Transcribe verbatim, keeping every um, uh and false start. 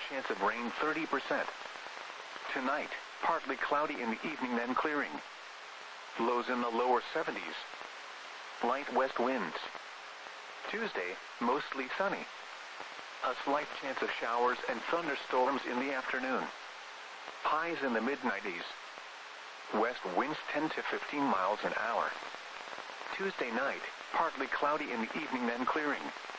chance of rain thirty percent. Tonight, partly cloudy in the evening then clearing. Lows in the lower seventies. Light west winds. Tuesday, mostly sunny. A slight chance of showers and thunderstorms in the afternoon. Highs in the mid nineties. West winds ten to fifteen miles an hour. Tuesday night, partly cloudy in the evening then clearing.